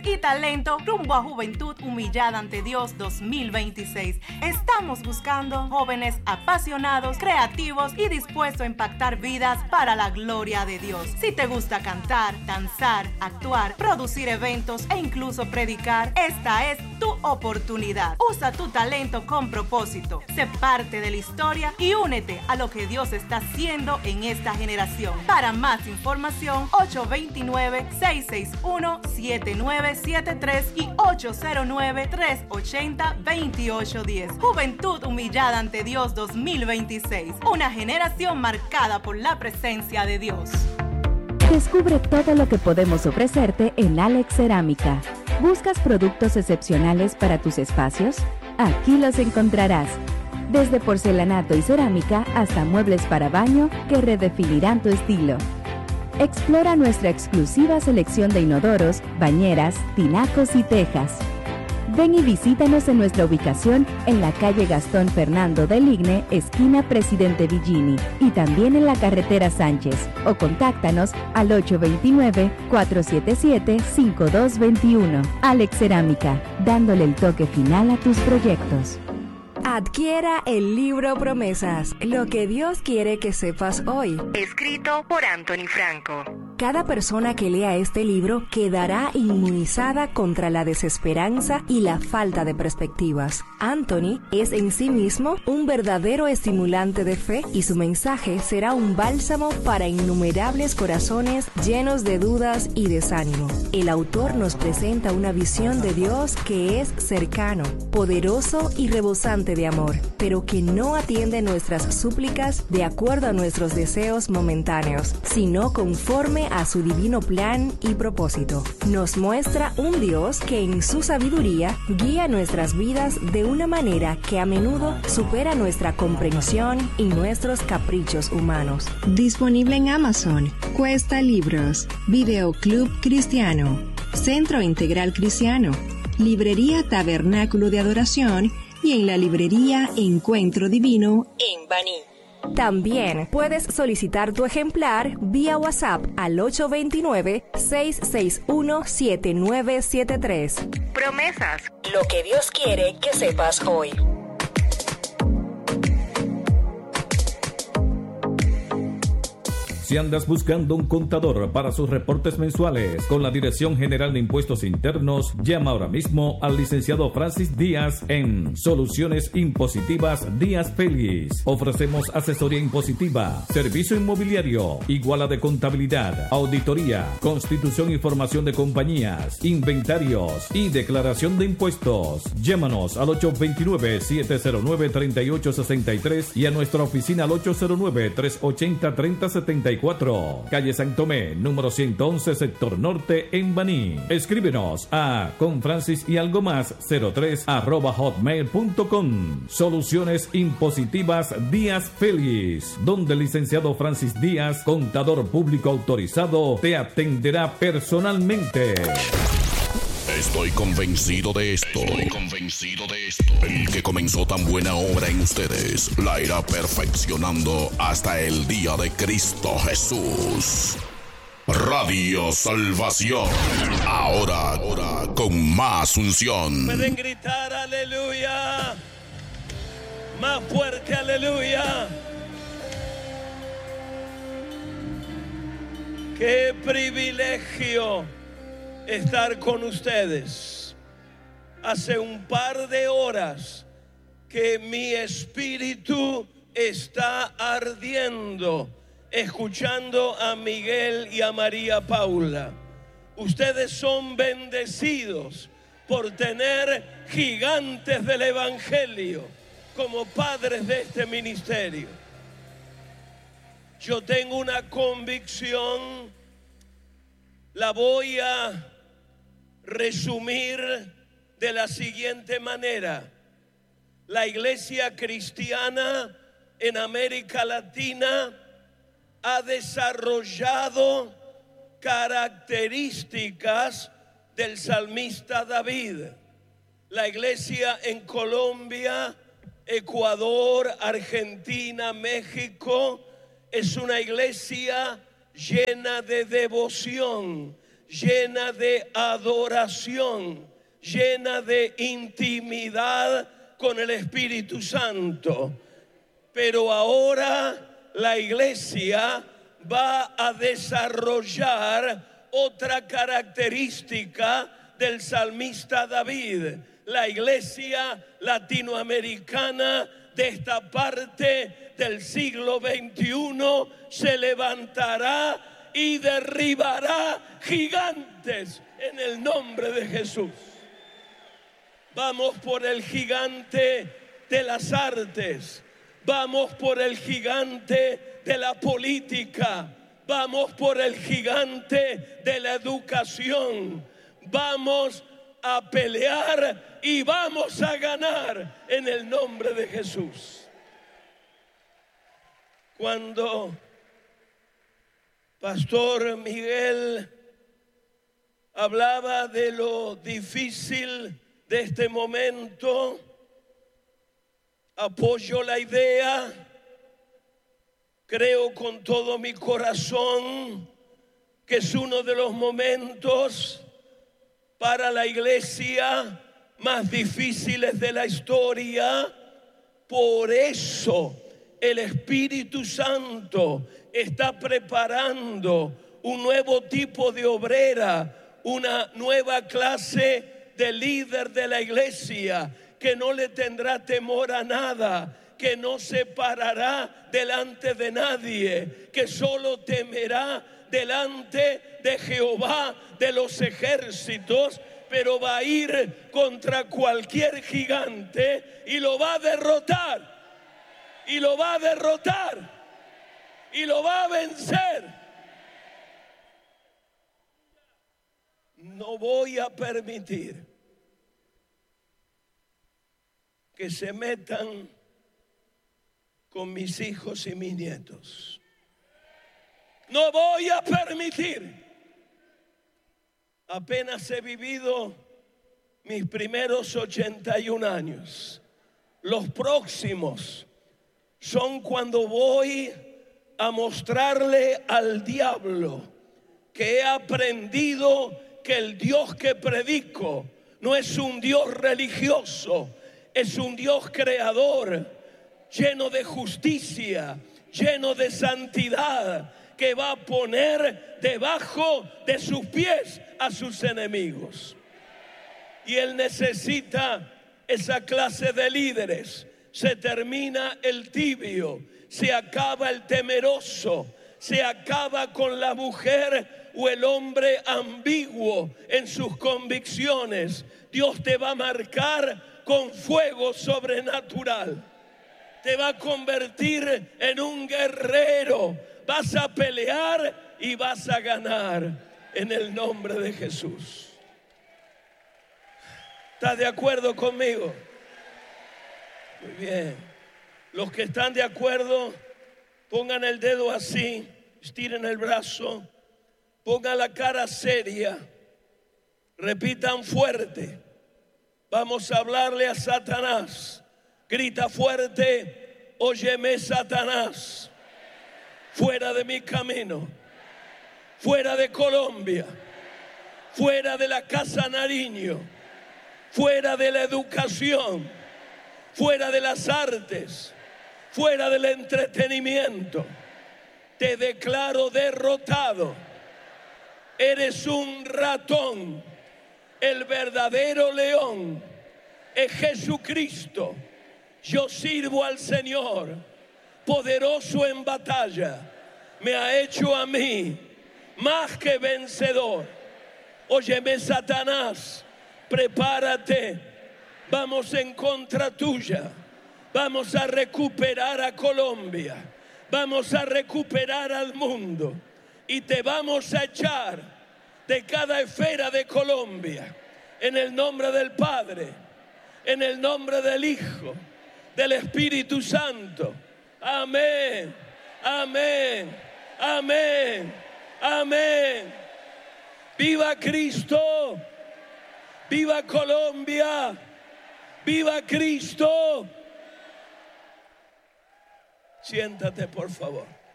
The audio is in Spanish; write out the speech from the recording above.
y talento rumbo a Juventud Humillada ante Dios 2026. Estamos buscando jóvenes apasionados, creativos y dispuestos a impactar vidas para la gloria de Dios. Si te gusta cantar, danzar, actuar, producir eventos e incluso predicar, esta es tu oportunidad. Usa tu talento con propósito. Sé parte de la historia y únete a lo que Dios está haciendo en esta generación. Para más información, 829-661-7973 y 809-380-2810. Juventud Humillada ante Dios 2026. Una generación marcada por la presencia de Dios. Descubre todo lo que podemos ofrecerte en Alex Cerámica. ¿Buscas productos excepcionales para tus espacios? Aquí los encontrarás. Desde porcelanato y cerámica hasta muebles para baño que redefinirán tu estilo. Explora nuestra exclusiva selección de inodoros, bañeras, tinacos y tejas. Ven y visítanos en nuestra ubicación en la calle Gastón Fernando del Igne, esquina Presidente Villini, y también en la carretera Sánchez, o contáctanos al 829-477-5221. Alex Cerámica, dándole el toque final a tus proyectos. Adquiera el libro Promesas, lo que Dios quiere que sepas hoy. Escrito por Anthony Franco. Cada persona que lea este libro quedará inmunizada contra la desesperanza y la falta de perspectivas. Anthony es en sí mismo un verdadero estimulante de fe y su mensaje será un bálsamo para innumerables corazones llenos de dudas y desánimo. El autor nos presenta una visión de Dios que es cercano, poderoso y rebosante de amor, pero que no atiende nuestras súplicas de acuerdo a nuestros deseos momentáneos, sino conforme a su divino plan y propósito. Nos muestra un Dios que en su sabiduría guía nuestras vidas de una manera que a menudo supera nuestra comprensión y nuestros caprichos humanos. Disponible en Amazon, Cuesta Libros, Videoclub Cristiano, Centro Integral Cristiano, Librería Tabernáculo de Adoración y en la librería Encuentro Divino en Baní. También puedes solicitar tu ejemplar vía WhatsApp al 829-661-7973. Promesas, lo que Dios quiere que sepas hoy. Si andas buscando un contador para sus reportes mensuales con la Dirección General de Impuestos Internos, llama ahora mismo al licenciado Francis Díaz en Soluciones Impositivas Díaz Félix. Ofrecemos asesoría impositiva, servicio inmobiliario, iguala de contabilidad, auditoría, constitución y formación de compañías, inventarios y declaración de impuestos. Llámanos al 829-709-3863 y a nuestra oficina al 809-380-3074. Calle San Tomé, número 111, sector norte, en Baní. Escríbenos a confrancisyalgomas03@hotmail.com. Soluciones Impositivas Díaz Félix, donde el licenciado Francis Díaz, contador público autorizado, te atenderá personalmente. Estoy convencido de esto. El que comenzó tan buena obra en ustedes la irá perfeccionando hasta el día de Cristo Jesús. Radio Salvación. Ahora con más unción. Pueden gritar aleluya. Más fuerte aleluya. Qué privilegio estar con ustedes. Hace un par de horas que mi espíritu está ardiendo escuchando a Miguel y a María Paula. Ustedes son bendecidos por tener gigantes del evangelio como padres de este ministerio. Yo tengo una convicción, la voy a resumir de la siguiente manera. La iglesia cristiana en América Latina ha desarrollado características del salmista David. La iglesia en Colombia, Ecuador, Argentina, México es una iglesia llena de devoción, llena de adoración, llena de intimidad con el Espíritu Santo. Pero ahora la iglesia va a desarrollar otra característica del salmista David. La iglesia latinoamericana de esta parte del siglo XXI se levantará y derribará gigantes en el nombre de Jesús. Vamos por el gigante de las artes, vamos por el gigante de la política, vamos por el gigante de la educación, vamos a pelear y vamos a ganar en el nombre de Jesús. Cuando Pastor Miguel hablaba de lo difícil de este momento, apoyo la idea, creo con todo mi corazón que es uno de los momentos para la iglesia más difíciles de la historia. Por eso el Espíritu Santo está preparando un nuevo tipo de obrera, una nueva clase de líder de la iglesia que no le tendrá temor a nada, que no se parará delante de nadie, que solo temerá delante de Jehová de los ejércitos, pero va a ir contra cualquier gigante y lo va a derrotar, y lo va a derrotar, y lo va a vencer. No voy a permitir que se metan con mis hijos y mis nietos. No voy a permitir. Apenas he vivido mis primeros 81 años. Los próximos son cuando voy a mostrarle al diablo que he aprendido que el Dios que predico no es un Dios religioso, es un Dios creador, lleno de justicia, lleno de santidad, que va a poner debajo de sus pies a sus enemigos. Y Él necesita esa clase de líderes. Se termina el tibio, se acaba el temeroso, se acaba con la mujer o el hombre ambiguo en sus convicciones. Dios te va a marcar con fuego sobrenatural. Te va a convertir en un guerrero. Vas a pelear y vas a ganar en el nombre de Jesús. ¿Estás de acuerdo conmigo? Muy bien. Los que están de acuerdo, pongan el dedo así, estiren el brazo, pongan la cara seria, repitan fuerte. Vamos a hablarle a Satanás. Grita fuerte: óyeme, Satanás, fuera de mi camino, fuera de Colombia, fuera de la Casa Nariño, fuera de la educación, fuera de las artes, fuera del entretenimiento. Te declaro derrotado. Eres un ratón. El verdadero león es Jesucristo. Yo sirvo al Señor, poderoso en batalla. Me ha hecho a mí más que vencedor. Óyeme, Satanás, prepárate. Vamos en contra tuya. Vamos a recuperar a Colombia. Vamos a recuperar al mundo. Y te vamos a echar de cada esfera de Colombia. En el nombre del Padre, en el nombre del Hijo, del Espíritu Santo. Amén, amén, amén, amén. ¡Viva Cristo! ¡Viva Colombia! ¡Viva Cristo! Siéntate, por favor.